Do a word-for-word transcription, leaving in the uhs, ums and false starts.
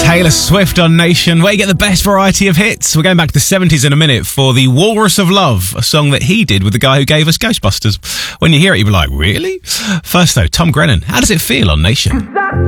Taylor Swift on Nation, where you get the best variety of hits. We're going back to the seventies in a minute for The Walrus of Love, a song that he did with the guy who gave us Ghostbusters. When you hear it, you'll be like, really? First though, Tom Grennan, how does it feel on Nation?